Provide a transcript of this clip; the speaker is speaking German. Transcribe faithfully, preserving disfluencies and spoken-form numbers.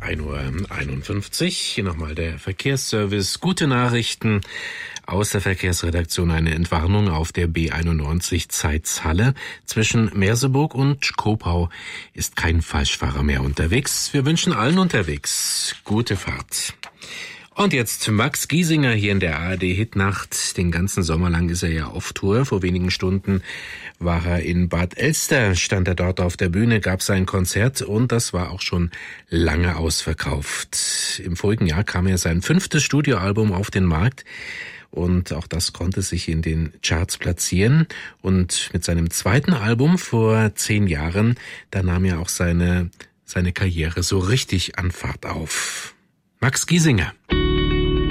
ein Uhr einundfünfzig. Hier nochmal der Verkehrsservice. Gute Nachrichten aus der Verkehrsredaktion. Eine Entwarnung auf der B einundneunzig Zeitz-Halle. Zwischen Merseburg und Schkopau ist kein Falschfahrer mehr unterwegs. Wir wünschen allen unterwegs gute Fahrt. Und jetzt Max Giesinger hier in der A R D-Hitnacht. Den ganzen Sommer lang ist er ja auf Tour. Vor wenigen Stunden war er in Bad Elster, stand er dort auf der Bühne, gab sein Konzert und das war auch schon lange ausverkauft. Im vorigen Jahr kam er sein fünftes Studioalbum auf den Markt und auch das konnte sich in den Charts platzieren. Und mit seinem zweiten Album vor zehn Jahren, da nahm er auch seine, seine Karriere so richtig an Fahrt auf. Max Giesinger.